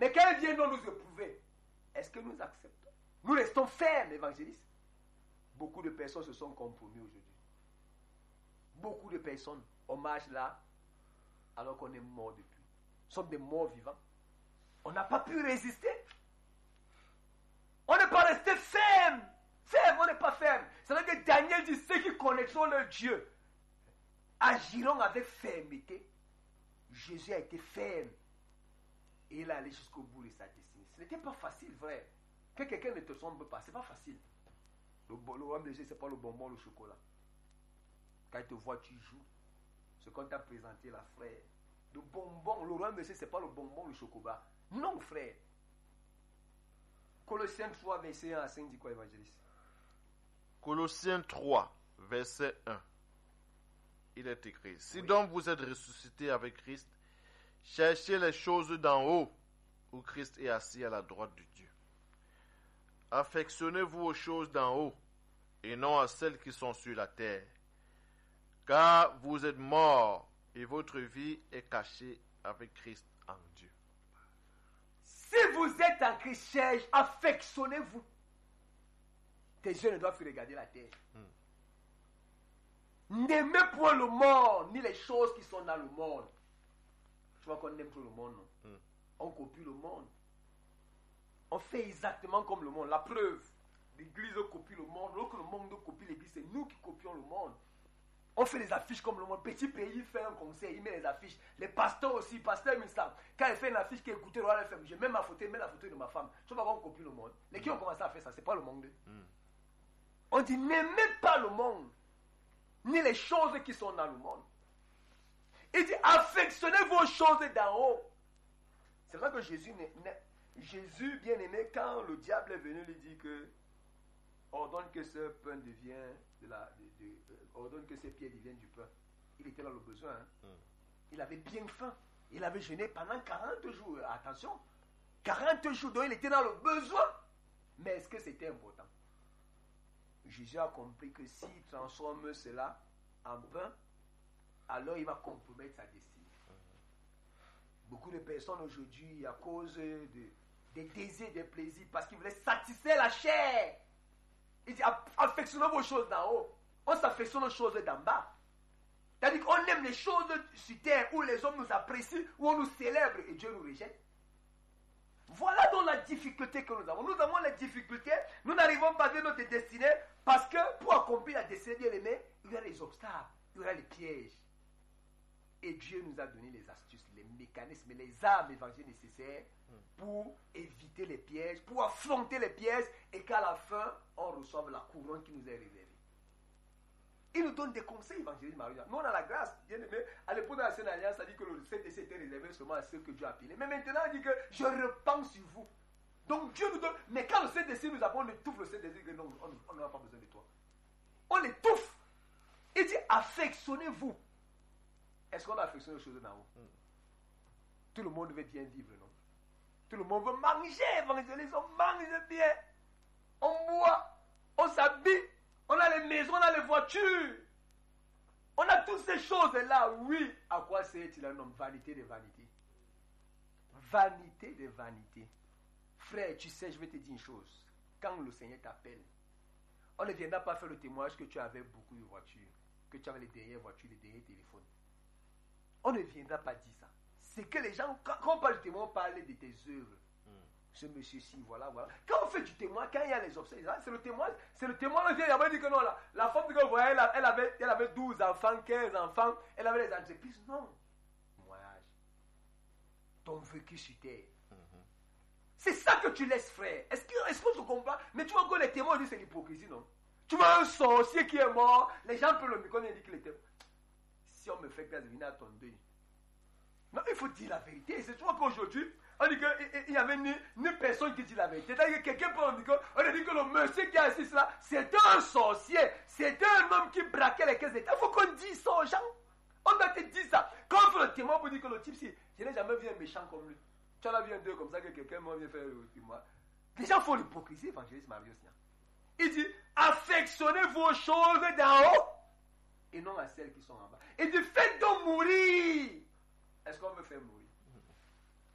Mais quand il vient nous éprouver, est-ce que nous acceptons? Nous restons fermes, évangélistes. Beaucoup de personnes se sont compromis aujourd'hui. Beaucoup de personnes, on marche là, alors qu'on est mort depuis. Nous sommes des morts vivants. On n'a pas pu résister. On n'est pas resté ferme. Ferme, on n'est pas ferme. C'est vrai que Daniel dit, ceux qui connaîtront leur Dieu agiront avec fermeté. Jésus a été ferme. Et il est allé jusqu'au bout de sa destinée. Ce n'était pas facile, frère. Que quelqu'un ne te semble pas, ce n'est pas facile. Le royaume de Dieu, ce n'est pas le bonbon, le chocolat. Quand il te voit, tu joues. Ce qu'on t'a présenté là, frère. Le bonbon, le royaume de Dieu, ce n'est pas le bonbon, le chocolat. Non, frère. Colossiens 3, verset 1 à 5, dit quoi, évangéliste? Colossiens 3, verset 1. Il est écrit, si donc vous êtes ressuscités avec Christ, cherchez les choses d'en haut, où Christ est assis à la droite de Dieu. Affectionnez-vous aux choses d'en haut, et non à celles qui sont sur la terre. Car vous êtes morts, et votre vie est cachée avec Christ en Dieu. Si vous êtes en Christ, affectionnez-vous. Tes yeux ne doivent plus regarder la terre. N'aimez point le monde, ni les choses qui sont dans le monde. Tu vois qu'on aime trop le monde, non? On copie le monde. On fait exactement comme le monde. La preuve, l'église copie le monde. Lorsque le monde copie l'église, c'est nous qui copions le monde. On fait des affiches comme le monde. Petit pays, il fait un concert, il met les affiches. Les pasteurs aussi, pasteur Mistam. Quand il fait une affiche qui est écoutée, je mets ma photo, je mets la photo de ma femme. Tu vois qu'on copie le monde. Les qui ont commencé à faire ça, c'est pas le monde. On dit, n'aimez pas le monde, ni les choses qui sont dans le monde. Il dit, affectionnez vos choses d'en haut. C'est vrai que Jésus, Jésus, bien aimé, quand le diable est venu lui dire que ordonne que ce pain devienne ordonne que ces pierres deviennent du pain. Il était dans le besoin. Il avait bien faim. Il avait jeûné pendant 40 jours. Attention, 40 jours, donc il était dans le besoin. Mais est-ce que c'était important? Jésus a compris que s'il transforme cela en pain, alors il va compromettre sa destinée. Beaucoup de personnes aujourd'hui, à cause des désirs, des plaisirs, parce qu'ils voulaient satisfaire la chair, il dit affectionnez vos choses d'en haut. On s'affectionne aux choses d'en bas. C'est-à-dire qu'on aime les choses sur terre où les hommes nous apprécient, où on nous célèbre et Dieu nous rejette. Voilà donc la difficulté que nous avons. Nous avons la difficulté, nous n'arrivons pas à vivre notre destinée parce que pour accomplir la destinée bien aimée, il y a les obstacles, il y aura les pièges. Et Dieu nous a donné les astuces, les mécanismes, les armes évangéliques nécessaires pour éviter les pièges, pour affronter les pièges et qu'à la fin, on reçoive la couronne qui nous est révélée. Il nous donne des conseils évangéliques, Maria. Nous, on a la grâce, bien aimé. À l'époque de la Sainte Alliance, ça dit que le CDC était réservé seulement à ceux que Dieu a appelés. Mais maintenant, on dit que je repens sur vous. Donc Dieu nous donne. Mais quand le CDC nous appelle, on étouffe le CDC, que non, on n'a pas besoin de toi. On étouffe. Il dit affectionnez-vous. Est-ce qu'on a affectionné les choses d'en haut? Tout le monde veut bien vivre, non? Tout le monde veut manger, évangéliste, on mange bien. On boit, on s'habille. On a les maisons, on a les voitures. On a toutes ces choses-là. Oui. À quoi sert-il un homme? Vanité de vanité. Vanité de vanité. Frère, tu sais, je vais te dire une chose. Quand le Seigneur t'appelle, on ne viendra pas faire le témoignage que tu avais beaucoup de voitures, que tu avais les dernières voitures, les derniers téléphones. On ne viendra pas dire ça. C'est que les gens, quand on parle de témoin, on parle de tes œuvres. Ce monsieur-ci, voilà. Quand on fait du témoin, quand il y a les obstacles, c'est le témoin, il avait dit que non, la femme que vous voyez, elle avait 12 enfants, 15 enfants, elle avait les entreprises. Non. Témoignage. Ton vécu sur terre. C'est ça que tu laisses, frère. Est-ce que tu comprends? Mais tu vois que les témoins disent c'est l'hypocrisie, non? Tu vois un sorcier qui est mort, les gens peuvent le méconnaître et dire qu'il était. Si on me fait grâce, venez à ton deuil. Non, il faut dire la vérité. C'est toi qu'aujourd'hui, on dit qu'il n'y avait ni personne qui dit la vérité. C'est-à-dire que quelqu'un peut dire que le monsieur qui a assis là, c'était un sorcier. C'était un homme qui braquait les caisses d'État. Il faut qu'on dise ça aux gens. On doit te dire ça. Quand on fait le témoin pour dire que le type, si je n'ai jamais vu un méchant comme lui. Tu en as vu un deux comme ça que quelqu'un m'a vient faire le témoin. Les gens font l'hypocrisie, évangéliste Marius. Il dit, affectionnez vos choses d'en haut et non à celles qui sont en bas. Il dit, faites donc mourir. Est-ce qu'on veut faire mourir?